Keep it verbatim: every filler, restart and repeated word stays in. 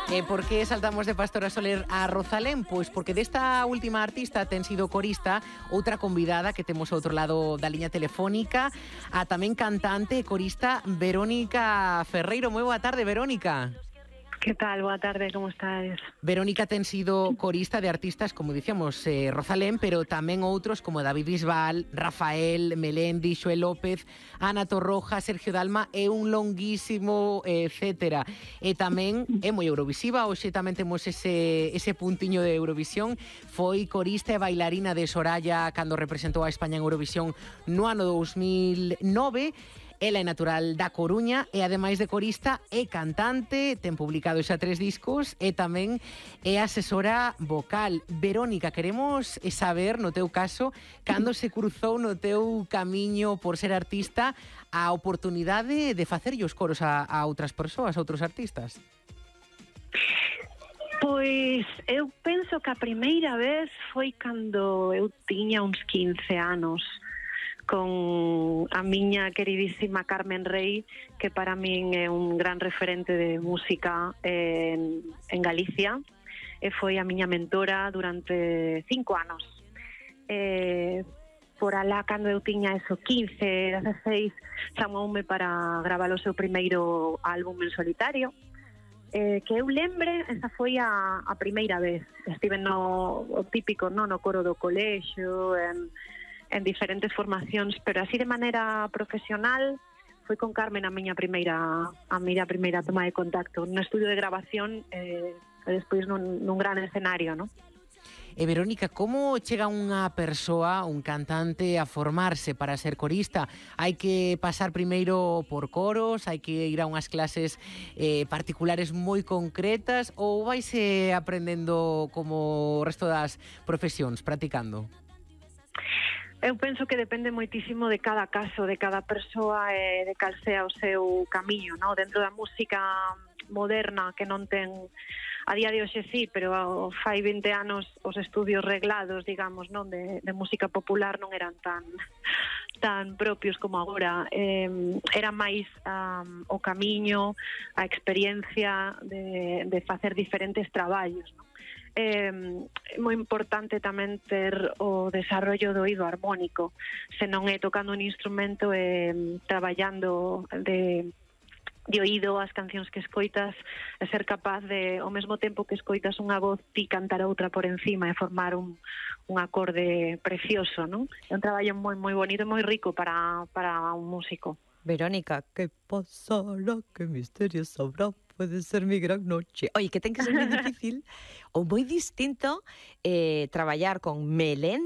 E por que saltamos de Pastora Soler a Rosalén? Pois porque desta última artista ten sido corista outra convidada que temos ao outro lado da liña telefónica, a tamén cantante e corista Verónica Ferreiro. Moi boa tarde, Verónica. Que tal? Boa tarde, como estades? Verónica ten sido corista de artistas, como dicíamos, eh, Rosalén, pero tamén outros como David Bisbal, Rafael, Melendi, Xoel López, Ana Torroja, Sergio Dalma e un longuísimo eh, etcétera. E tamén é moi eurovisiva, hoxe tamén temos ese, ese puntiño de Eurovisión. Foi corista e bailarina de Soraya cando representou a España en Eurovisión no ano dous mil nove. Ela é natural da Coruña e, ademais de corista, é cantante, ten publicado xa tres discos e tamén é asesora vocal. Verónica, queremos saber, no teu caso, cando se cruzou no teu camiño por ser artista a oportunidade de facerlle os coros a, a outras persoas, a outros artistas. Pois eu penso que a primeira vez foi cando eu tiña uns quince anos, con a miña queridísima Carmen Rey, que para min é un gran referente de música en, en Galicia, e foi a miña mentora durante cinco anos. E, por alá, cando eu tiña eso, quince, dezaseis, chamoume para gravar o seu primeiro álbum en solitario, eh, que eu lembre, esa foi a, a primeira vez. Estive no o típico, no, no coro do colexio, en en diferentes formacións, pero así de maneira profesional foi con Carmen a miña primeira a miña primeira toma de contacto, no estudio de grabación eh, e despois nun, nun gran escenario, non? E Verónica, como chega unha persoa, un cantante, a formarse para ser corista? Hai que pasar primeiro por coros, hai que ir a unhas clases eh, particulares moi concretas, ou vaise aprendendo como o resto das profesións, practicando? Eu penso que depende moitísimo de cada caso, de cada persoa e de cal sea o seu camiño, ¿no? Dentro da música moderna, que non ten, a día de hoxe sí, pero fai vinte anos os estudios reglados, digamos, non, de, de música popular non eran tan tan propios como agora. Eh, era máis um, o camiño, a experiencia de, de facer diferentes traballos, non? É eh, moi importante tamén ter o desarrollo do oído armónico, se non é tocando un instrumento e eh, traballando de, de oído as cancións que escoitas, e ser capaz de, ao mesmo tempo que escoitas unha voz, ti cantar outra por encima e formar un, un acorde precioso, non? É un traballo moi moi bonito e moi rico para, para un músico. Verónica, ¿qué pasará? ¿Qué misterio sabrá? Puede ser mi gran noche. Oye, que ten que ser moi difícil ou moi distinto eh, traballar con Melendi